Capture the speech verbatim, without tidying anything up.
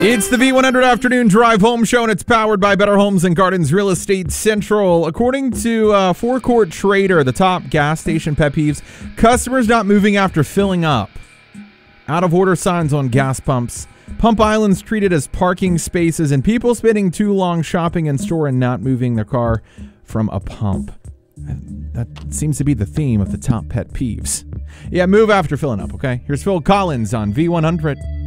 It's the V one hundred Afternoon Drive Home Show, and it's powered by Better Homes and Gardens Real Estate Central. According to uh, Forecourt Trader, the top gas station pet peeves: customers not moving after filling up, out of order signs on gas pumps, pump islands treated as parking spaces, and people spending too long shopping in store and not moving their car from a pump. That seems to be the theme of the top pet peeves. Yeah, move after filling up, okay? Here's Phil Collins on V one hundred.